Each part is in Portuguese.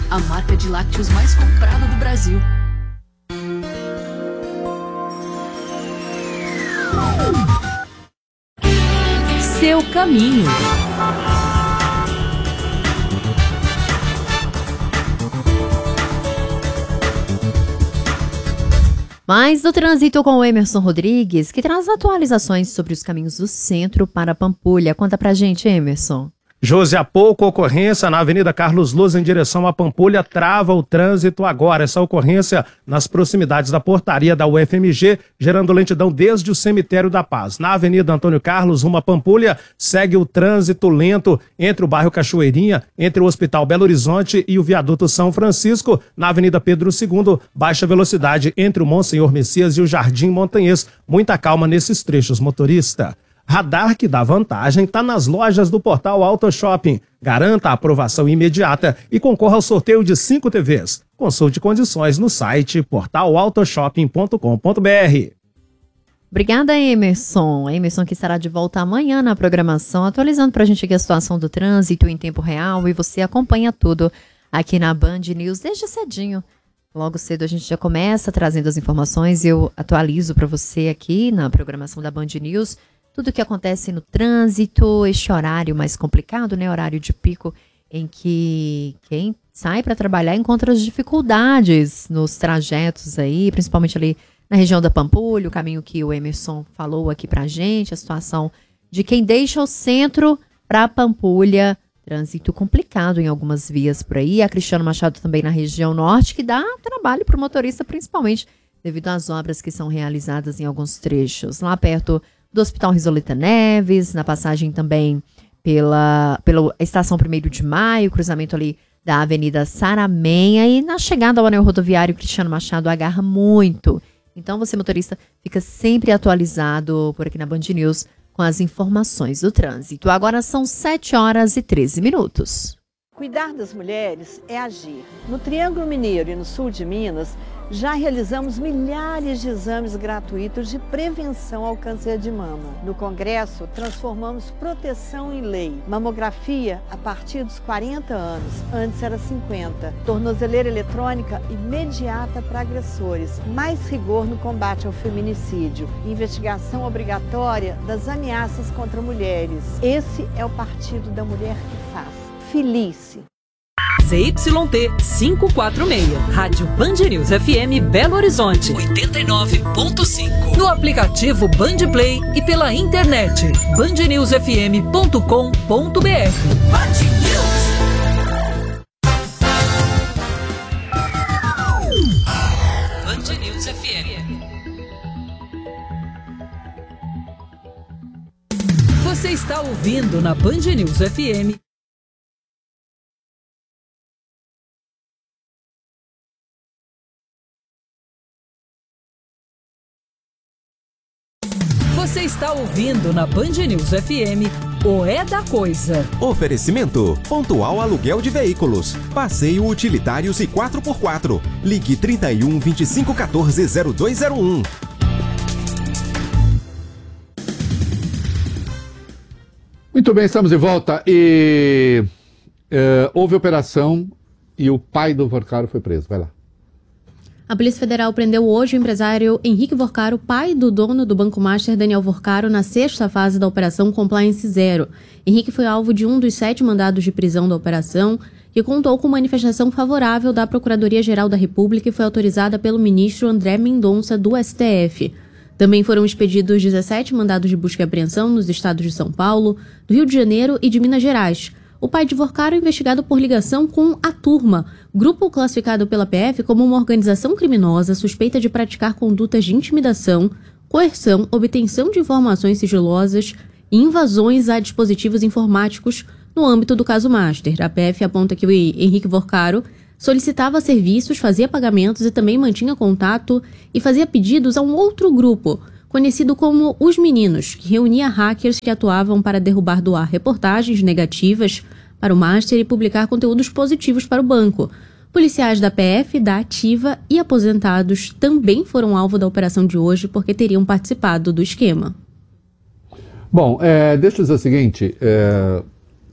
a marca de lácteos mais comprada do Brasil. Seu caminho. Mais do trânsito com o Emerson Rodrigues, que traz atualizações sobre os caminhos do centro para Pampulha. Conta pra gente, Emerson. Josi, há pouco, ocorrência na Avenida Carlos Luz em direção a Pampulha trava o trânsito agora. Essa ocorrência nas proximidades da portaria da UFMG, gerando lentidão desde o Cemitério da Paz. Na Avenida Antônio Carlos, rumo a Pampulha, segue o trânsito lento entre o bairro Cachoeirinha, entre o Hospital Belo Horizonte e o Viaduto São Francisco. Na Avenida Pedro II, baixa velocidade entre o Monsenhor Messias e o Jardim Montanhês. Muita calma nesses trechos, motorista. Radar que dá vantagem está nas lojas do portal Auto Shopping. Garanta a aprovação imediata e concorra ao sorteio de 5 TVs. Consulte condições no site portalautoshopping.com.br. Obrigada, Emerson. Emerson que estará de volta amanhã na programação, atualizando para a gente aqui a situação do trânsito em tempo real, e você acompanha tudo aqui na Band News desde cedinho. Logo cedo a gente já começa trazendo as informações, eu atualizo para você aqui na programação da Band News tudo o que acontece no trânsito, este horário mais complicado, né? Horário de pico em que quem sai para trabalhar encontra as dificuldades nos trajetos aí, principalmente ali na região da Pampulha, o caminho que o Emerson falou aqui pra gente, a situação de quem deixa o centro para Pampulha, trânsito complicado em algumas vias por aí. A Cristiano Machado também na região norte, que dá trabalho para o motorista, principalmente devido às obras que são realizadas em alguns trechos. Lá perto do Hospital Risoleta Neves, na passagem também pela Estação 1º de Maio, cruzamento ali da Avenida Saramenha, e na chegada ao anel rodoviário Cristiano Machado agarra muito. Então você, motorista, fica sempre atualizado por aqui na Band News com as informações do trânsito. Agora são 7h13. Cuidar das mulheres é agir. No Triângulo Mineiro e no sul de Minas, já realizamos milhares de exames gratuitos de prevenção ao câncer de mama. No Congresso, transformamos proteção em lei. Mamografia a partir dos 40 anos, antes era 50. Tornozeleira eletrônica imediata para agressores. Mais rigor no combate ao feminicídio. Investigação obrigatória das ameaças contra mulheres. Esse é o Partido da Mulher que faz. Felice. ZYT 546, Rádio Band News FM Belo Horizonte 89.5. No aplicativo Band Play e pela internet bandnewsfm.com.br. Band News. Band News FM. Você está ouvindo na Band News FM. Você está ouvindo na Band News FM o É da Coisa. Oferecimento: Pontual Aluguel de Veículos, Passeio Utilitários e 4x4. Ligue 31 25 14 0201. Muito bem, estamos de volta e houve operação e o pai do Vorcaro foi preso. Vai lá. A Polícia Federal prendeu hoje o empresário Henrique Vorcaro, pai do dono do Banco Master, Daniel Vorcaro, na sexta fase da Operação Compliance Zero. Henrique foi alvo de um dos 7 mandados de prisão da operação, que contou com manifestação favorável da Procuradoria-Geral da República e foi autorizada pelo ministro André Mendonça, do STF. Também foram expedidos 17 mandados de busca e apreensão nos estados de São Paulo, do Rio de Janeiro e de Minas Gerais. O pai de Vorcaro é investigado por ligação com a Turma, grupo classificado pela PF como uma organização criminosa suspeita de praticar condutas de intimidação, coerção, obtenção de informações sigilosas e invasões a dispositivos informáticos no âmbito do caso Master. A PF aponta que o Henrique Vorcaro solicitava serviços, fazia pagamentos e também mantinha contato e fazia pedidos a um outro grupo, conhecido como Os Meninos, que reunia hackers que atuavam para derrubar do ar reportagens negativas para o Master e publicar conteúdos positivos para o banco. Policiais da PF, da Ativa e aposentados também foram alvo da operação de hoje porque teriam participado do esquema. Bom, deixa eu dizer o seguinte,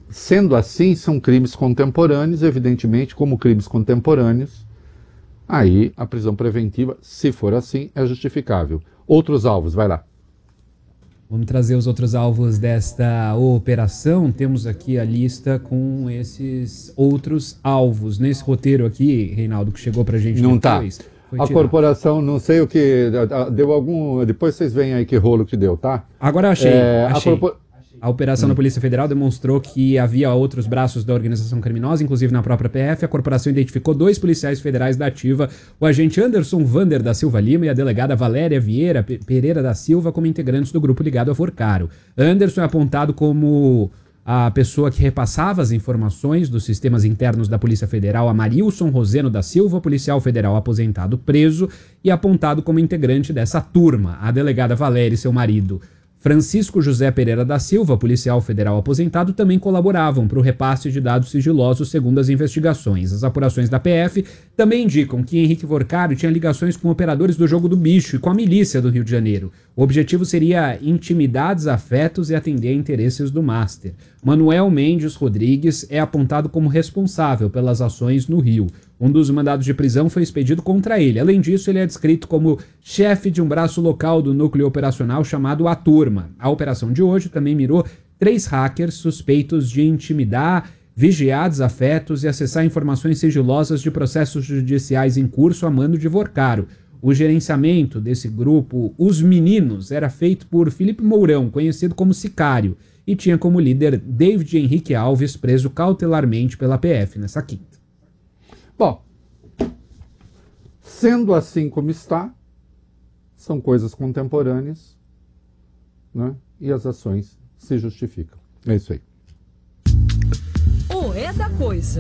Sendo assim, são crimes contemporâneos, evidentemente, como crimes contemporâneos, aí a prisão preventiva, se for assim, é justificável. Outros alvos, vai lá. Vamos trazer os outros alvos desta operação. Temos aqui a lista com esses outros alvos. Nesse roteiro aqui, Reinaldo, que chegou pra gente não depois... Tá. A corporação, não sei o que... Deu algum... Depois vocês veem aí que rolo que deu, tá? Agora achei. A operação da Polícia Federal demonstrou que havia outros braços da organização criminosa, inclusive na própria PF. A corporação identificou 2 policiais federais da ativa, o agente Anderson Vander da Silva Lima e a delegada Valéria Vieira Pereira da Silva, como integrantes do grupo ligado a Forcaro. Anderson é apontado como a pessoa que repassava as informações dos sistemas internos da Polícia Federal a Marilson Roseno da Silva, policial federal aposentado preso, e apontado como integrante dessa turma. A delegada Valéria e seu marido Francisco José Pereira da Silva, policial federal aposentado, também colaboravam para o repasse de dados sigilosos segundo as investigações. As apurações da PF também indicam que Henrique Vorcaro tinha ligações com operadores do Jogo do Bicho e com a milícia do Rio de Janeiro. O objetivo seria intimidar desafetos e atender a interesses do Master. Manuel Mendes Rodrigues é apontado como responsável pelas ações no Rio. Um dos mandados de prisão foi expedido contra ele. Além disso, ele é descrito como chefe de um braço local do núcleo operacional chamado A Turma. A operação de hoje também mirou 3 hackers suspeitos de intimidar, vigiar desafetos e acessar informações sigilosas de processos judiciais em curso a mando de Vorcaro. O gerenciamento desse grupo, Os Meninos, era feito por Felipe Mourão, conhecido como Sicário, e tinha como líder David Henrique Alves, preso cautelarmente pela PF nessa quinta. Bom, sendo assim como está, são coisas contemporâneas, né? E as ações se justificam. É isso aí. O É da Coisa.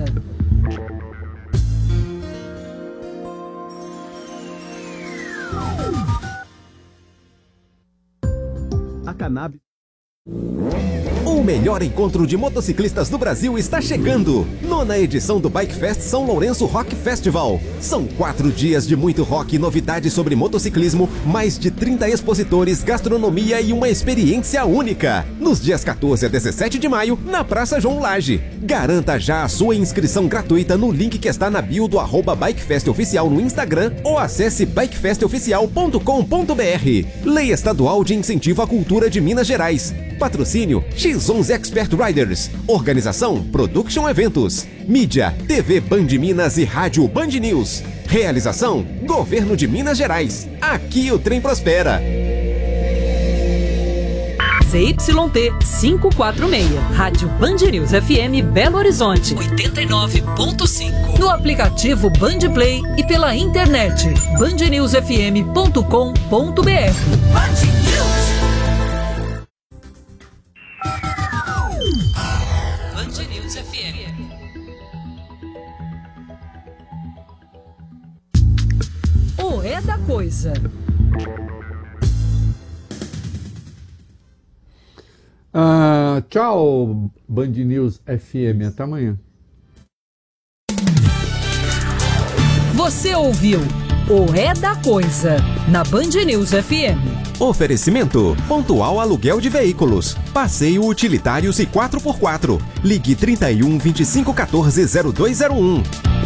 A cannabis. O melhor encontro de motociclistas do Brasil está chegando! 9ª edição do Bike Fest São Lourenço Rock Festival. São 4 dias de muito rock e novidades sobre motociclismo, mais de 30 expositores, gastronomia e uma experiência única. Nos dias 14 a 17 de maio, na Praça João Lage. Garanta já a sua inscrição gratuita no link que está na bio do @BikeFestOficial no Instagram ou acesse bikefestoficial.com.br. Lei Estadual de Incentivo à Cultura de Minas Gerais. Patrocínio X11 Expert Riders. Organização Production Eventos. Mídia TV Band Minas e Rádio Band News. Realização Governo de Minas Gerais. Aqui o trem prospera. ZYT 546, Rádio Band News FM Belo Horizonte 89.5. No aplicativo Band Play e pela internet bandnewsfm.com.br. Band News FM. O É da Coisa. Tchau, Band News FM. Até amanhã. Você ouviu O É da Coisa na Band News FM. Oferecimento: Pontual Aluguel de Veículos, Passeio Utilitários e 4x4. Ligue 31 25 14 0201.